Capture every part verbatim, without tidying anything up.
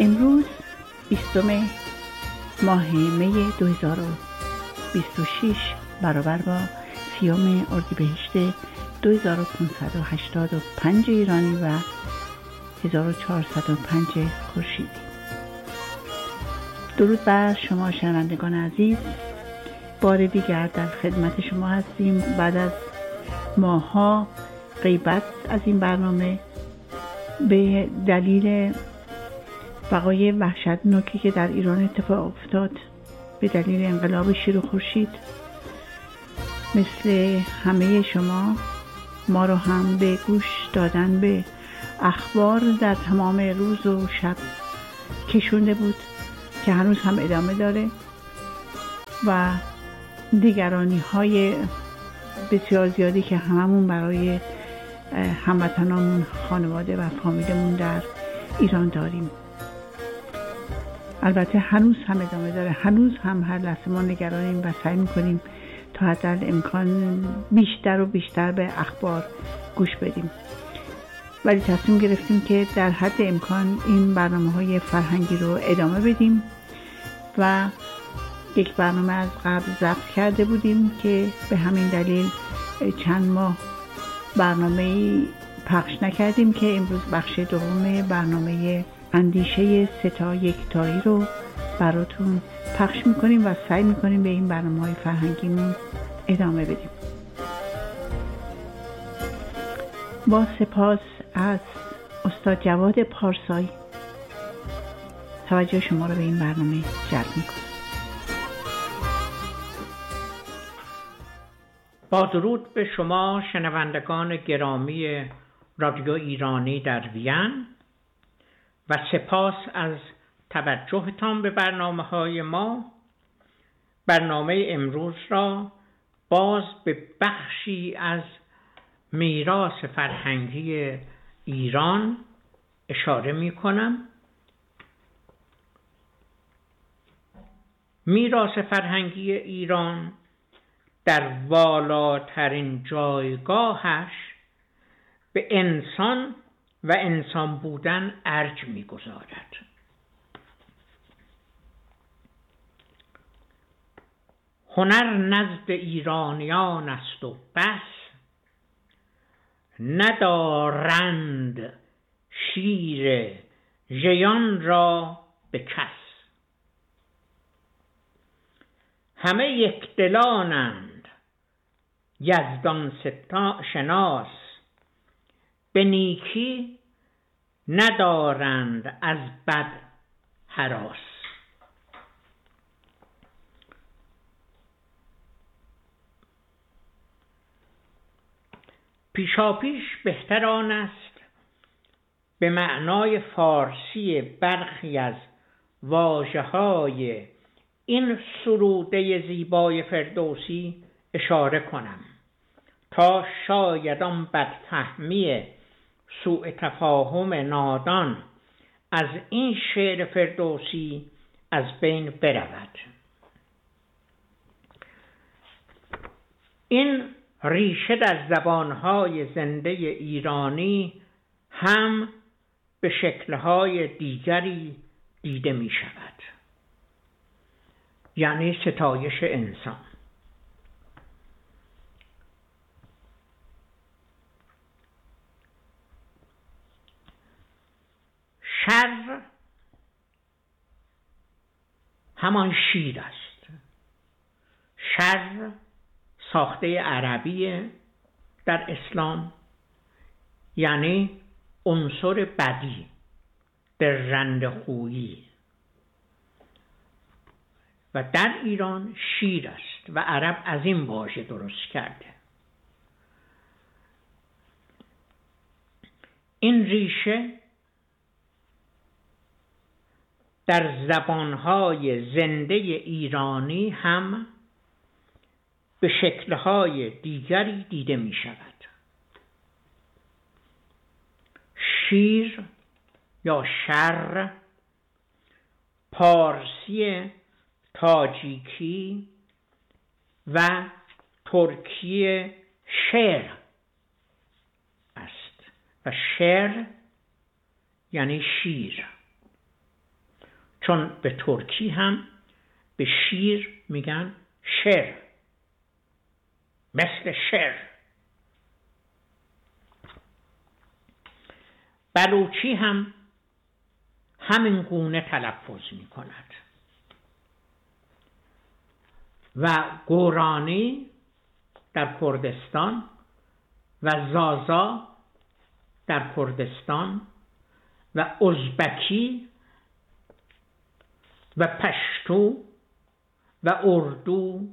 امروز بیستم ماه می دو هزار و بیست و شش برابر با سیوم اردیبهشت دو هزار و پانصد و هشتاد و پنج ایرانی و هزار و چهارصد و پنج خورشیدی. درود بر شما شنوندگان عزیز، بار دیگر در خدمت شما هستیم. بعد از ماها غیبت از این برنامه به دلیل وقایع وحشتناکی که در ایران اتفاق افتاد، به دلیل انقلاب شیر و خورشید، مثل همه شما ما رو هم به گوش دادن به اخبار در تمام روز و شب کشونده بود که هنوز هم ادامه داره و نگرانی های بسیار زیادی که هممون برای هموطنامون، خانواده و فامیلمون در ایران داریم. البته هنوز هم ادامه داره، هنوز هم هر لحظه ما نگرانیم و سعی میکنیم تا حد امکان بیشتر و بیشتر به اخبار گوش بدیم، ولی تصمیم گرفتیم که در حد امکان این برنامه های فرهنگی رو ادامه بدیم و یک برنامه از قبل ضبط کرده بودیم که به همین دلیل چند ماه برنامه پخش نکردیم که امروز بخش دوم برنامه اندیشه سه تا یکتایی رو براتون پخش میکنیم و سعی میکنیم به این برنامه های فرهنگیمون ادامه بدیم. با سپاس از استاد جواد پارسایی توجه شما رو به این برنامه جلب میکنم. با درود به شما شنوندگان گرامی رادیو ایرانی در وین و سپاس از توجهتان به برنامه های ما. برنامه امروز را باز به بخشی از میراث فرهنگی ایران اشاره می کنم. میراث فرهنگی ایران در والاترین جایگاهش به انسان و انسان بودن ارج می گذارد. هنر نزد ایرانیان است و بس، ندارند شیر ژیان را به کس. همه یک دلانند یزدان شناس، به نیکی ندارند از بد هراس. پیشاپیش بهتر آن است به معنای فارسی برخی از واژه‌های این سروده زیبای فردوسی اشاره کنم تا شاید آن بدفهمی سوء تفاهم نادان از این شعر فردوسی از بین برود. این ریشه در زبانهای زنده ایرانی هم به شکلهای دیگری دیده می شود، یعنی ستایش انسان. شر همان شیر است. شر ساخته عربی در اسلام، یعنی عنصر بدی، درندخویی، و در ایران شیر است و عرب از این واژه درست کرده. این ریشه در زبانهای زنده ایرانی هم به شکلهای دیگری دیده می شود. شیر یا شر پارسی، تاجیکی و ترکی شعر است و شعر یعنی شیر. چون به ترکی هم به شیر میگن شر، مثل شر. بلوچی هم همین گونه تلفظ می کند و گورانی در کردستان و زازا در کردستان و ازبکی و پشتو و اردو،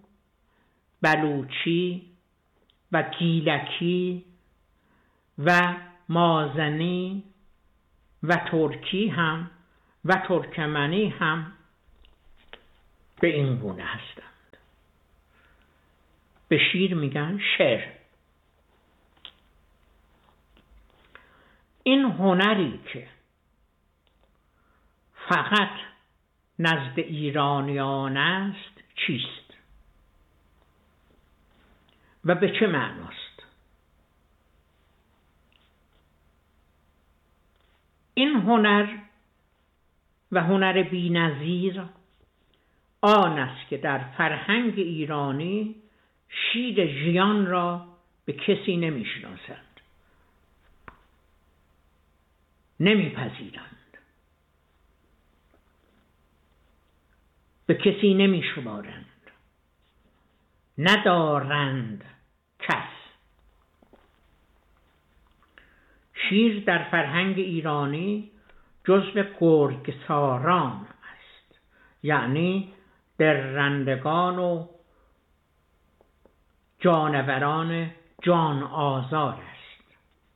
بلوچی و گیلکی و مازنی و ترکی هم و ترکمنی هم به این گونه هستند. به شیر میگن شر. این هنری که فقط نزد ایرانیان است چیست و به چه معناست؟ این هنر و هنر بی‌نظیر آن است که در فرهنگ ایرانی شیر ژیان را به کسی نمی‌شناسند، نمی‌پذیرند، به کسی نمی‌شمارند، ندارند کس. شیر در فرهنگ ایرانی جزو گرگساران است، یعنی درندگان و جانوران جان آزار است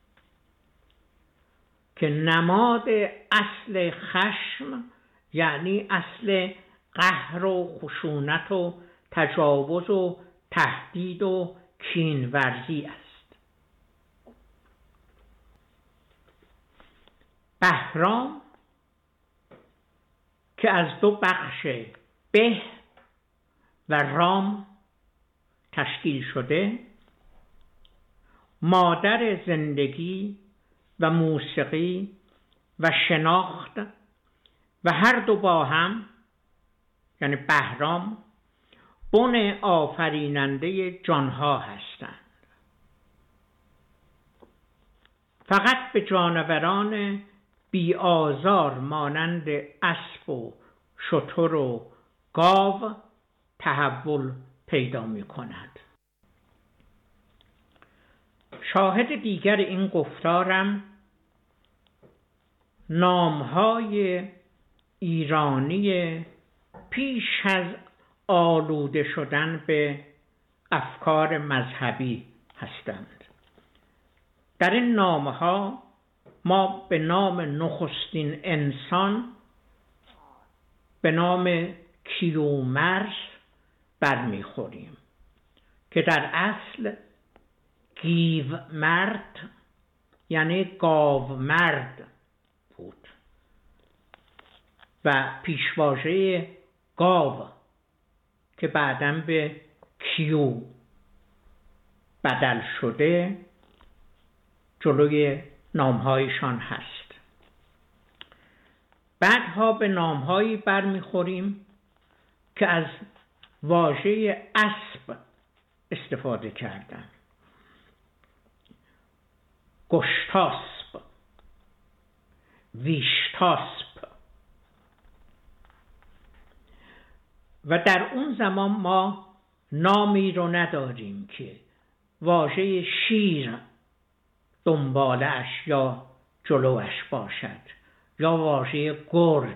که نماد اصل خشم، یعنی اصل قهر و خشونت و تجاوز و تهدید و کینورزی است. بهرام که از دو بخش به و رام تشکیل شده، مادر زندگی و موسیقی و شناخت و هر دو با هم، یعنی بهرام، بن آفریننده جانها هستند. فقط به جانوران بی آزار مانند اسب و شتر و گاو تحول پیدا می کند. شاهد دیگر این گفتارم نامهای ایرانی پیش از آلوده شدن به افکار مذهبی هستند. در این نامها ما به نام نخستین انسان به نام کیومرث برمیخوریم که در اصل گیومرد یعنی گاومرد بود و پیشواژه گاو که بعداً به کیو بدل شده جلوی نامهایشان هست. بعدها به نامهایی برمیخوریم که از واژه اسب استفاده کردن: گشتاسب، ویشتاسب. و در اون زمان ما نامی رو نداریم که واژه شیر دنبالش یا جلوش باشد یا واژه گرگ.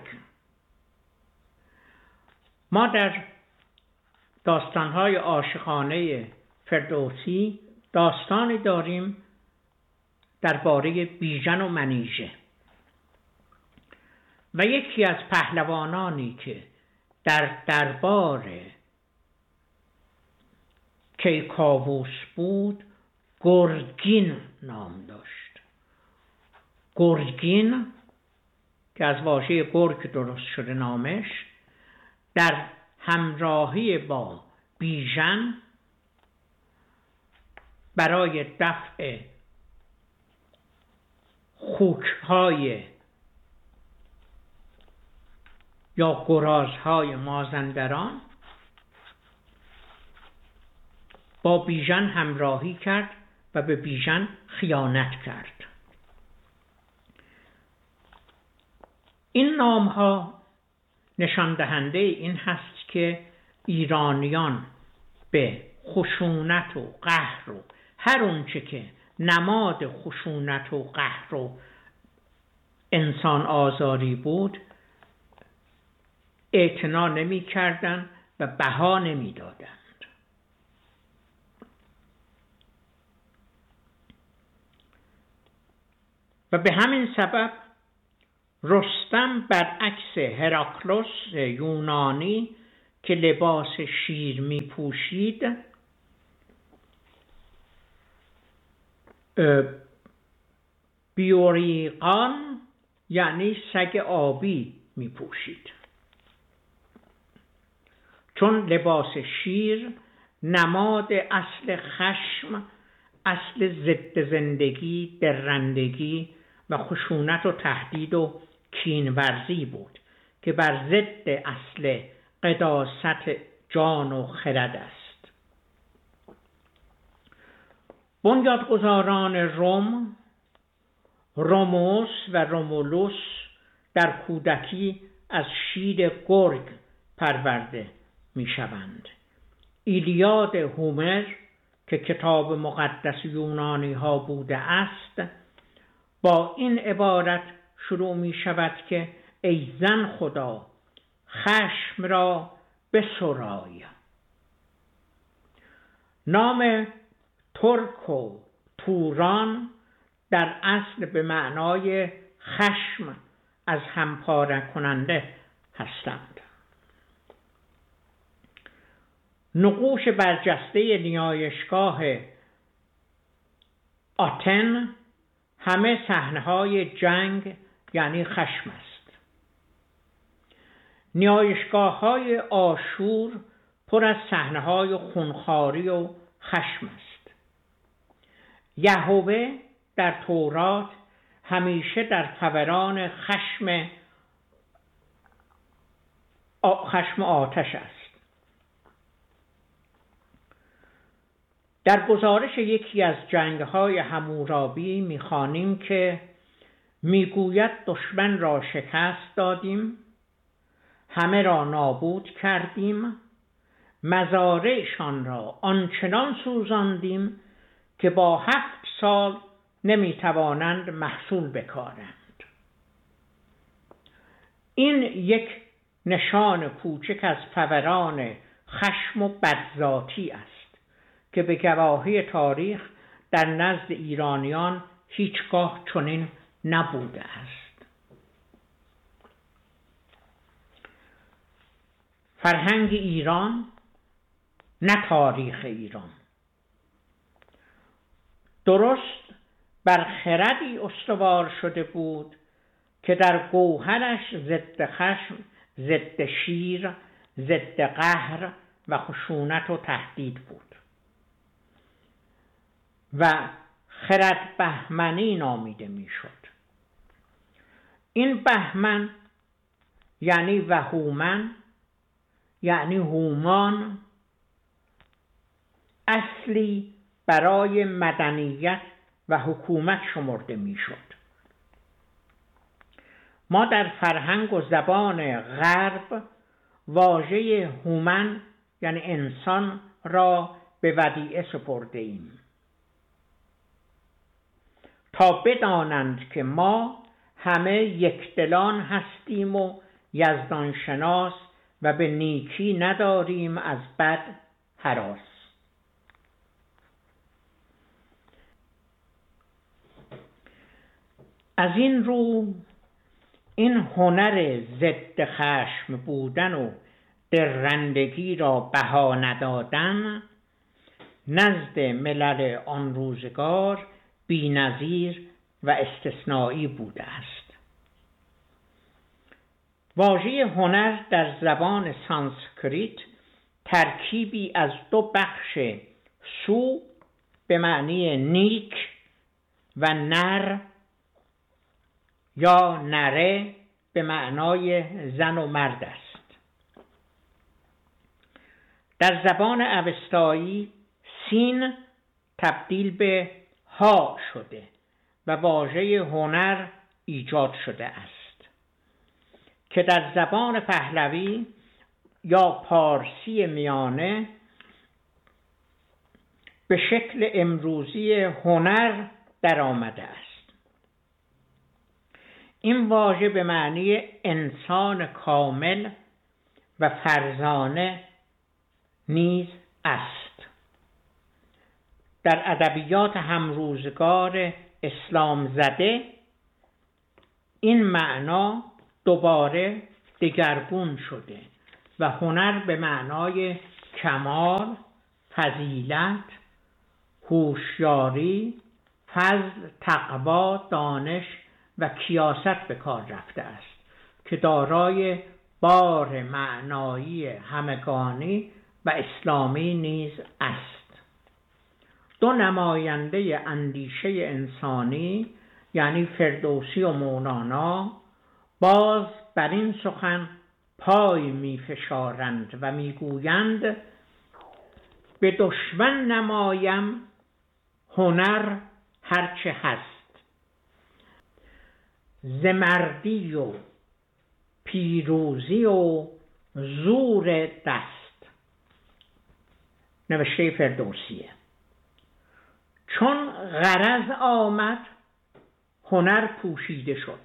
ما در داستان‌های عاشقانه فردوسی داستانی داریم درباره بیژن و منیژه و یکی از پهلوانانی که در دربار کیکاووس بود گرگین نام داشت. گرگین که از واژه گرگ درست شده نامش، در همراهی با بیژن برای دفع خوک‌های یا گرازهای مازندران با بیژن همراهی کرد و به بیژن خیانت کرد. این نام‌ها نشان دهنده این هست که ایرانیان به خشونت و قهر و هر اونچه که نماد خشونت و قهر و انسان آزاری بود اعتنا نمی کردن و بها نمی دادند. و به همین سبب رستم برعکس هراکلوس یونانی که لباس شیر می پوشید بیوریقان یعنی سگ آبی می پوشید، چون لباس شیر نماد اصل خشم، اصل ضد زندگی، درندگی و خشونت و تهدید و کینورزی بود که بر ضد اصل قداست جان و خرد است. بنیادگذاران روم، روموس و رومولوس، در کودکی از شیر گرگ پرورده می شوند. ایلیاد هومر که کتاب مقدس یونانی ها بوده است با این عبارت شروع می شود که ای زن خدا خشم را بسرای. نام ترک و توران در اصل به معنای خشم از هم پاره کننده هستند. نقوش برجسته نیایشگاه آتن همه صحنه‌های جنگ یعنی خشم است. نیایشگاه‌های آشور پر از صحنه‌های خونخواری و خشم است. یهوه در تورات همیشه در فوران خشم خشم آتش است. در گزارش یکی از جنگ‌های حمورابی می‌خوانیم که میگوید دشمن را شکست دادیم، همه را نابود کردیم، مزارعشان را آنچنان سوزاندیم که با هفت سال نمی‌توانند محصول بکارند. این یک نشان کوچک از فوران خشم و بدذاتی است که به گواهی تاریخ در نزد ایرانیان هیچگاه چنین نبوده است. فرهنگ ایران نه تاریخ ایران درست بر خردی استوار شده بود که در گوهرش ضد خشم، ضد شیر، ضد قهر و خشونت و تهدید بود و خرد بهمنی نامیده میشد. این بهمن یعنی وهومن یعنی هومان اصلی برای مدنیت و حکومت شمرده میشد. ما در فرهنگ و زبان غرب واژه هومن یعنی انسان را به ودیعه سپرده ایم تا بدانند که ما همه یکدلان هستیم و یزدان شناس و به نیکی نداریم از بد هراس. از این رو این هنر ضد خشم بودن و درندگی را بها ندادن نزد ملل آن روزگار بی‌نظیر و استثنایی بوده است. واژه هنر در زبان سانسکریت ترکیبی از دو بخش سو به معنی نیک و نر یا نره به معنای زن و مرد است. در زبان اوستایی سین تبدیل به ها شده و واژه هنر ایجاد شده است که در زبان پهلوی یا پارسی میانه به شکل امروزی هنر در آمده است. این واژه به معنی انسان کامل و فرزانه نیز است. در ادبیات همروزگار اسلام زده این معنا دوباره دگرگون شده و هنر به معنای کمال، فضیلت، هوشیاری، فضل، تقوا، دانش و کیاست به کار رفته است که دارای بار معنایی همگانی و اسلامی نیز است. دو نماینده اندیشه انسانی یعنی فردوسی و مولانا باز بر این سخن پای می فشارند و می گویند به دشمن نمایم هنر هرچه هست، ز مردی و پیروزی و زور دست. نوشته فردوسیه. چون غرض آمد هنر پوشیده شد،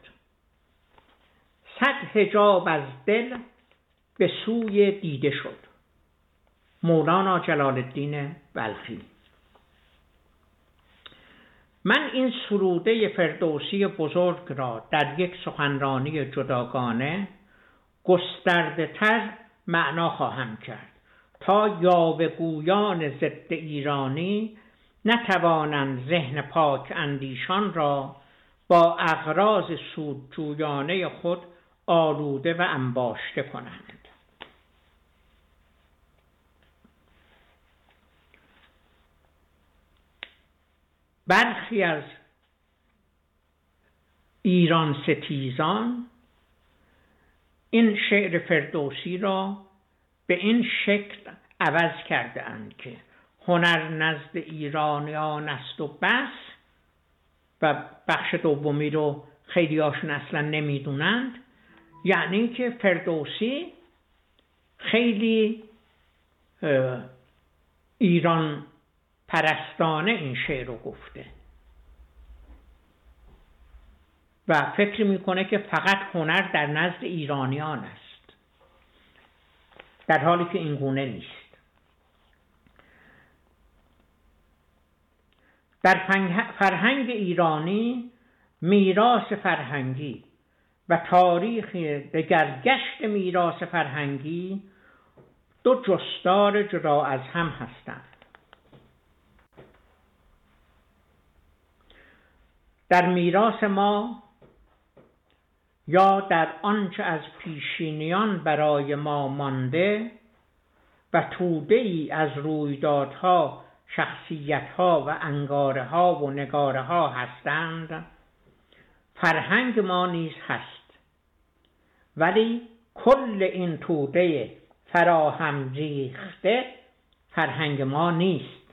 صد حجاب از دل به سوی دیده شد. مولانا جلال الدین بلخی. من این سروده فردوسی بزرگ را در یک سخنرانی جداگانه گسترده تر معنا خواهم کرد تا یاوه‌گویان ضد ایرانی نتوانند ذهن پاک اندیشان را با اغراض سودجویانه خود آلوده و انباشته کنند. برخی از ایران ستیزان این شعر فردوسی را به این شکل عوض کرده اند که هنر نزد ایرانیان است و بس، و بخش دومی رو خیلی هاشون اصلا نمیدونند، یعنی که فردوسی خیلی ایران پرستانه این شعر رو گفته و فکر میکنه که فقط هنر در نزد ایرانیان است، در حالی که این گونه نیست. در فرهنگ ایرانی میراث فرهنگی و تاریخ دگرگشت میراث فرهنگی دو جستار جدا از هم هستند. در میراث ما یا در آنچه از پیشینیان برای ما مانده و توده‌ای از رویدادها، شخصیتها و انگاره‌ها و نگاره‌ها هستند، فرهنگ ما نیز هست، ولی کل این توده فراهم ریخته فرهنگ ما نیست.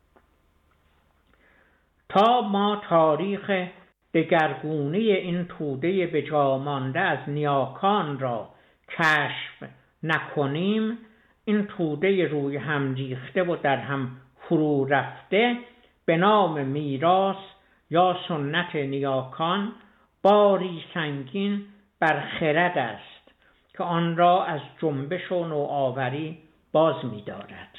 تا ما تاریخ دگرگونی این توده به جا مانده از نیاکان را کشف نکنیم، این توده روی هم ریخته و در هم فرو رفته به نام میراث یا سنت نیاکان باری سنگین بر خرد است که آن را از جنبش و نوآوری باز می دارد.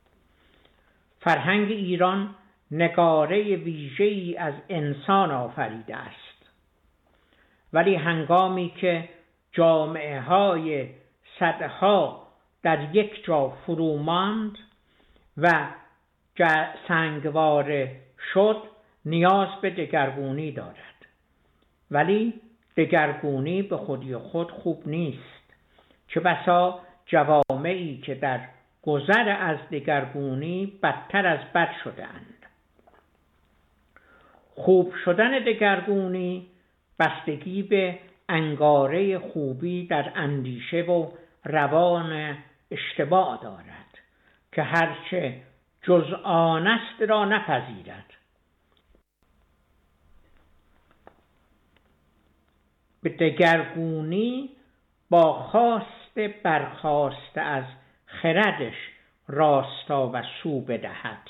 فرهنگ ایران نگاره ویژه‌ای از انسان آفریده است، ولی هنگامی که جامعه های صدها در یک جا فرو ماند و سنگواره شد، نیاز به دگرگونی دارد، ولی دگرگونی به خودی خود خوب نیست، چه بسا جوامعی که در گذر از دگرگونی بدتر از بد شده‌اند. خوب شدن دگرگونی بستگی به انگاره خوبی در اندیشه و روان اشتباه دارد که هرچه جز آن است را نپذیرد. به دگرگونی با خواست برخاسته از خردش راستا و سو بدهد.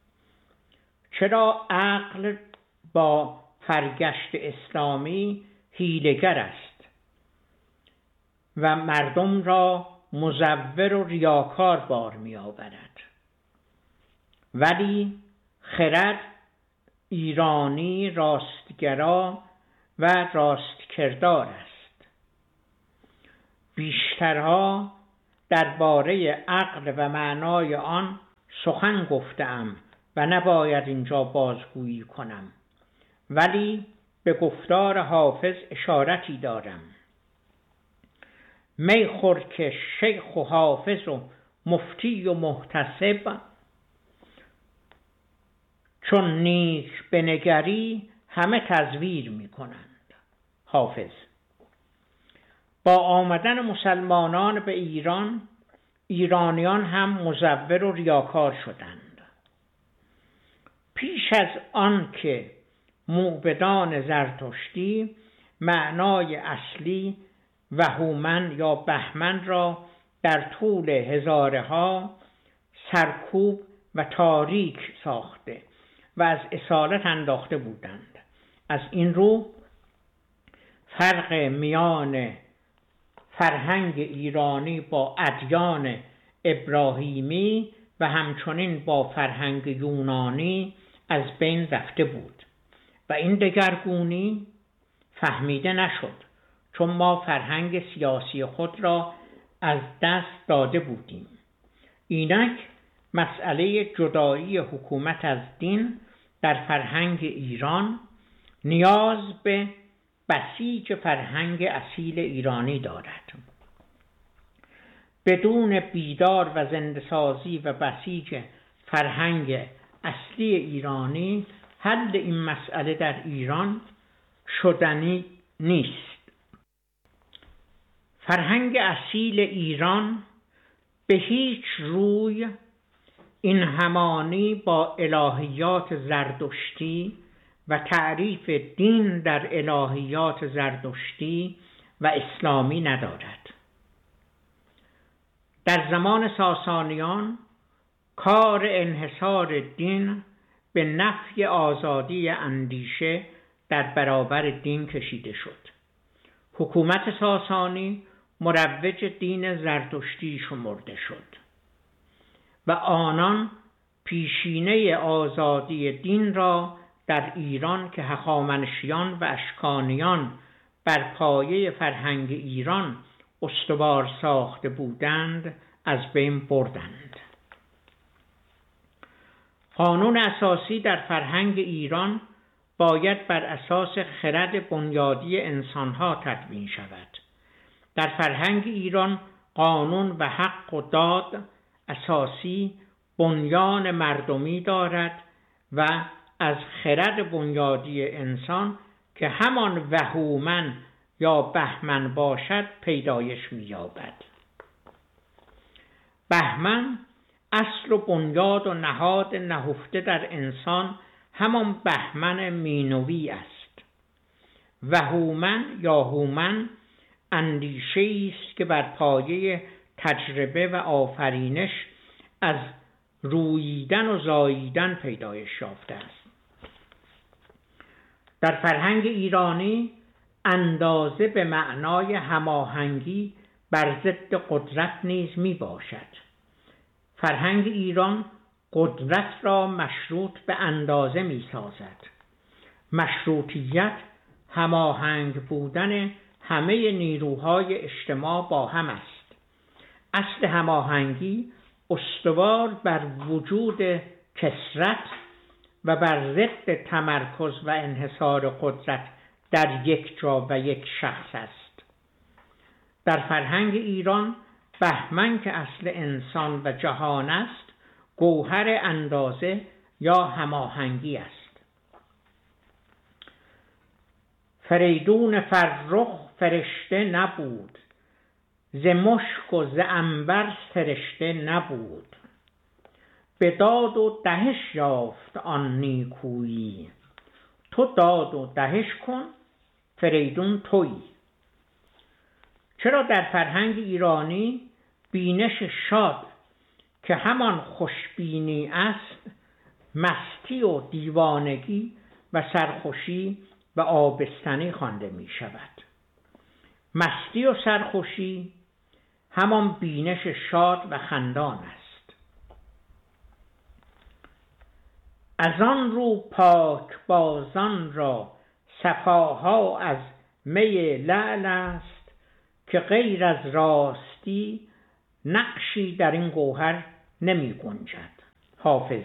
چرا عقل با فرگشت اسلامی حیله‌گر است و مردم را مزور و ریاکار بار می آورد، ولی خرد ایرانی راستگرا و راستکردار است. بیشترها درباره عقل و معنای آن سخن گفتم و نباید اینجا بازگویی کنم، ولی به گفتار حافظ اشارتی دارم. می خور که شیخ و حافظ و مفتی و محتسب، چون نیک بنگری همه تزویر می کنند. حافظ. با آمدن مسلمانان به ایران، ایرانیان هم مزور و ریاکار شدند. پیش از آن که موبدان زرتشتی معنای اصلی وهومن یا بهمن را در طول هزاره ها سرکوب و تاریک ساخته و از اصالت انداخته بودند. از این رو فرق میان فرهنگ ایرانی با ادیان ابراهیمی و همچنین با فرهنگ یونانی از بین رفته بود و این دگرگونی فهمیده نشد، چون ما فرهنگ سیاسی خود را از دست داده بودیم. اینک مسئله جدایی حکومت از دین در فرهنگ ایران نیاز به بسیج فرهنگ اصیل ایرانی دارد. بدون بیدار و زنده‌سازی و بسیج فرهنگ اصلی ایرانی حل این مسئله در ایران شدنی نیست. فرهنگ اصیل ایران به هیچ روی این همانی با الهیات زردشتی و تعریف دین در الهیات زردشتی و اسلامی ندارد. در زمان ساسانیان کار انحصار دین به نفی آزادی اندیشه در برابر دین کشیده شد. حکومت ساسانی مروج دین زرتشتی شمرده شد و آنان پیشینه آزادی دین را در ایران که هخامنشیان و اشکانیان بر پایه فرهنگ ایران استوار ساخته بودند از بین بردند. قانون اساسی در فرهنگ ایران باید بر اساس خرد بنیادی انسانها تدوین شود. در فرهنگ ایران قانون و حق و داد اساسی بنیان مردمی دارد و از خرد بنیادی انسان که همان وهومن یا بهمن باشد پیدایش می‌یابد. بهمن اصل و بنیاد و نهاد نهفته در انسان همان بهمن مینوی است. وهومن یا هومن اندیشه است که بر پایه تجربه و آفرینش از روییدن و زاییدن پیدایش یافته است. در فرهنگ ایرانی اندازه به معنای هماهنگی بر ضد قدرت نیز می باشد. فرهنگ ایران قدرت را مشروط به اندازه می سازد. مشروطیت هماهنگ بودن همه نیروهای اجتماع با هم است. اصل هماهنگی استوار بر وجود کثرت و بر ضد تمرکز و انحصار قدرت در یک جا و یک شخص است. در فرهنگ ایران بهمن که اصل انسان و جهان است، گوهر اندازه یا هماهنگی است. فریدون فرخ فرشته نبود، ز مشک و ز عنبر سرشته نبود. به داد و دهش یافت آن نیکویی، تو داد و دهش کن فریدون تویی. چرا در فرهنگ ایرانی بینش شاد که همان خوشبینی است، مستی و دیوانگی و سرخوشی و آبستنی خوانده می شود. مستی و سرخوشی همان بینش شاد و خندان است. از آن رو پاک بازان را صفاها از می لعل است، که غیر از راستی نقشی در این گوهر نمی گنجد. حافظ.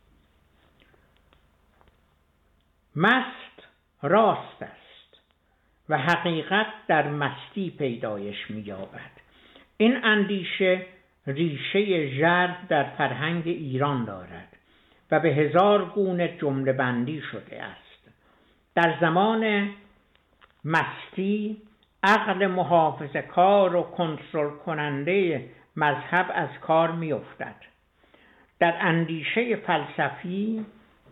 مست راست است و حقیقت در مستی پیدایش می یابد. این اندیشه ریشه ژرف در فرهنگ ایران دارد و به هزار گونه جمله بندی شده است. در زمان مستی عقل محافظه کار و کنترل کننده مذهب از کار می افتد. در اندیشه فلسفی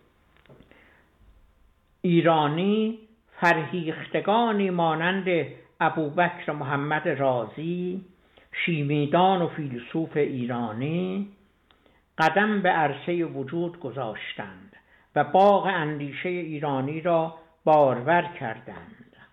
ایرانی فرهیختگانی مانند ابوبکر محمد رازی، شیمیدان و فیلسوف ایرانی قدم به عرصه وجود گذاشتند و باغ اندیشه ایرانی را بارور کردند.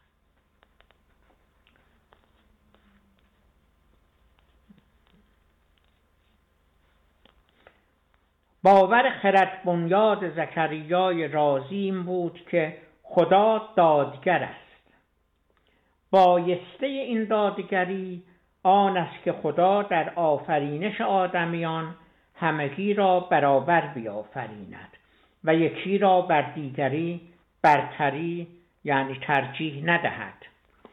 باور خرد بنیاد زکریای رازی این بود که خدا دادگر است. بایسته این دادگری آن است که خدا در آفرینش آدمیان همگی را برابر بیافریند و یکی را بر دیگری برتری یعنی ترجیح ندهد.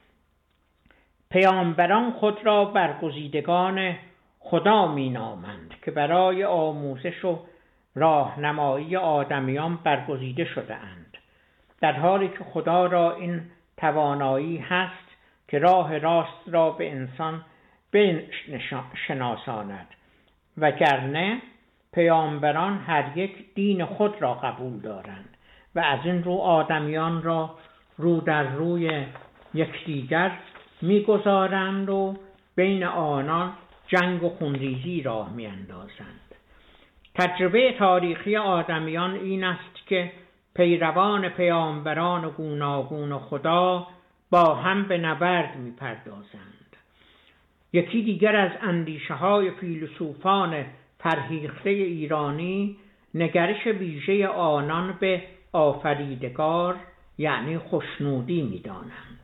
پیامبران خود را برگزیدگان خدا می نامند که برای آموزش و راهنمایی آدمیان برگزیده شده اند، در حالی که خدا را این توانایی هست که راه راست را به انسان بشناساند، وگرنه پیامبران هر یک دین خود را قبول دارند و از این رو آدمیان را رو در روی یکدیگر میگذارند و بین آنان جنگ و خونریزی راه میاندازند. تجربه تاریخی آدمیان این است که پیروان پیامبران گوناگون خدا با هم به نبرد میپردازند. یکی دیگر از اندیشه های فیلسوفان فرهیخته ایرانی نگرش ویژه آنان به آفریدگار یعنی خوشنودی می‌دانند.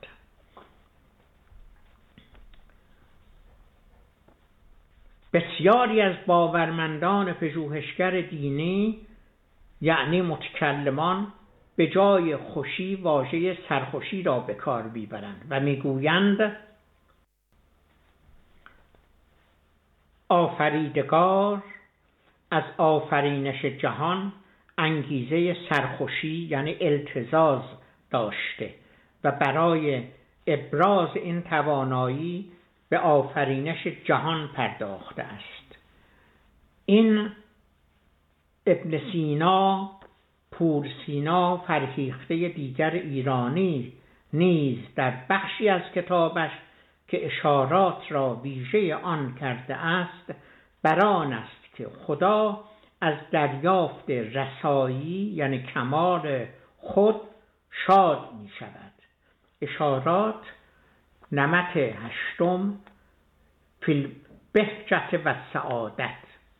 بسیاری از باورمندان پژوهشگر دینی یعنی متکلمان به جای خوشی واژه سرخوشی را به کار می‌برند و می‌گویند آفریدگار از آفرینش جهان انگیزه سرخوشی یعنی التذاذ داشته و برای ابراز این توانایی به آفرینش جهان پرداخته است. این ابن سینا، پور سینا فرهیخته دیگر ایرانی نیز در بخشی از کتابش که اشارات را ویژه آن کرده است بران است که خدا از دریافت رسایی یعنی کمال خود شاد می شود. اشارات نمط هشتم فی البهجت و سعادت.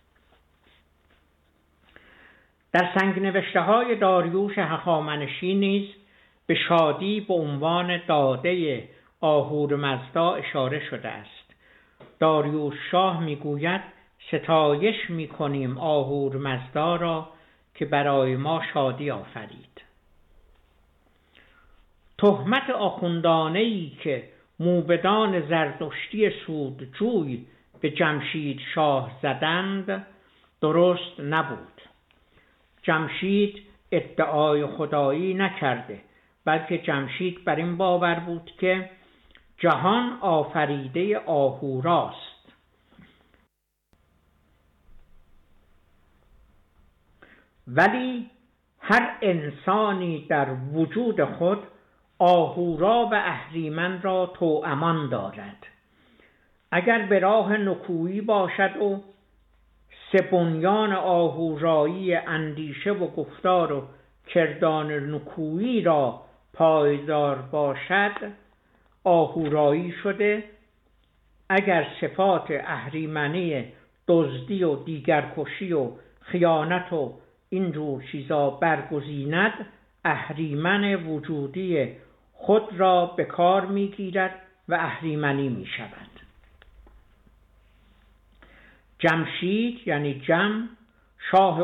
در سنگ نوشته های داریوش هخامنشی نیز به شادی به عنوان داده آهورمزدا اشاره شده است. داریوش شاه میگوید ستایش میکنیم آهورمزدا را که برای ما شادی آفرید. تهمت آخوندانه‌ای که موبدان زردشتی سودجوی به جمشید شاه زدند درست نبود. جمشید ادعای خدایی نکرده، بلکه جمشید بر این باور بود که جهان آفریده آهوراست. ولی هر انسانی در وجود خود آهورا و اهریمن را توامان دارد. اگر به راه نکویی باشد و سه بنیان آهورایی اندیشه و گفتار و کردار نکویی را پایدار باشد، آهورایی شده. اگر صفات اهریمنی دزدی و دیگرکشی و خیانت و این جور چیزا برگزیند، اهریمن وجودی خود را به کار میگیرد و اهریمنی می شود. جمشید یعنی جم، شاه